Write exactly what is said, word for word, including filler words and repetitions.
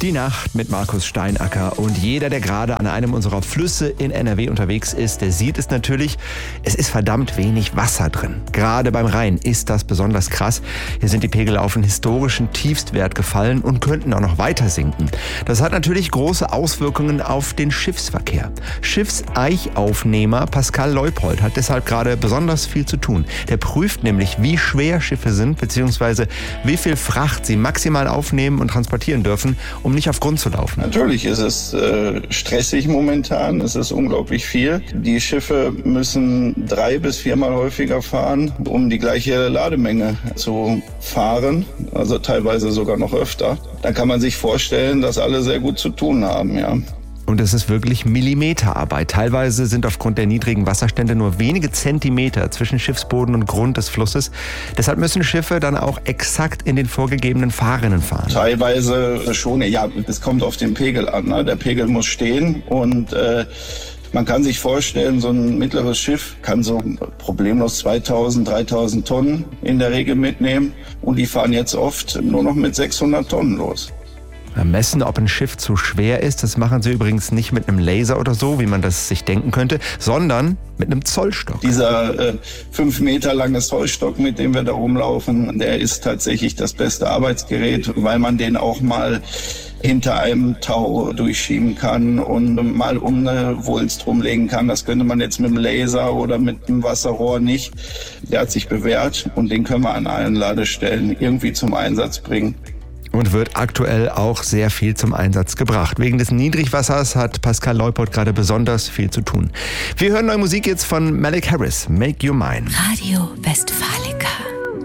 Die Nacht mit Markus Steinacker. Und jeder, der gerade an einem unserer Flüsse in N R W unterwegs ist, der sieht es natürlich, es ist verdammt wenig Wasser drin. Gerade beim Rhein ist das besonders krass. Hier sind die Pegel auf einen historischen Tiefstwert gefallen und könnten auch noch weiter sinken. Das hat natürlich große Auswirkungen auf den Schiffsverkehr. Schiffseichaufnehmer Pascal Leupold hat deshalb gerade besonders viel zu tun. Der prüft nämlich, wie schwer Schiffe sind, beziehungsweise wie viel Fracht sie maximal aufnehmen und transportieren dürfen, um nicht auf Grund zu laufen. Natürlich ist es äh, stressig momentan, es ist unglaublich viel. Die Schiffe müssen drei bis viermal häufiger fahren, um die gleiche Lademenge zu fahren, also teilweise sogar noch öfter. Da kann man sich vorstellen, dass alle sehr gut zu tun haben, ja. Und es ist wirklich Millimeterarbeit. Teilweise sind aufgrund der niedrigen Wasserstände nur wenige Zentimeter zwischen Schiffsboden und Grund des Flusses. Deshalb müssen Schiffe dann auch exakt in den vorgegebenen Fahrrinnen fahren. Teilweise schon, ja, es kommt auf den Pegel an. Ne? Der Pegel muss stehen und äh, man kann sich vorstellen, so ein mittleres Schiff kann so problemlos zweitausend, dreitausend Tonnen in der Regel mitnehmen. Und die fahren jetzt oft nur noch mit sechshundert Tonnen los. Messen, ob ein Schiff zu schwer ist, das machen sie übrigens nicht mit einem Laser oder so, wie man das sich denken könnte, sondern mit einem Zollstock. Dieser äh, fünf Meter lange Zollstock, mit dem wir da rumlaufen, der ist tatsächlich das beste Arbeitsgerät, weil man den auch mal hinter einem Tau durchschieben kann und mal um eine Wulst rumlegen kann. Das könnte man jetzt mit dem Laser oder mit dem Wasserrohr nicht. Der hat sich bewährt und den können wir an allen Ladestellen irgendwie zum Einsatz bringen. Und wird aktuell auch sehr viel zum Einsatz gebracht. Wegen des Niedrigwassers hat Pascal Leupold gerade besonders viel zu tun. Wir hören neue Musik jetzt von Malik Harris, Make You Mine. Radio Westfalica.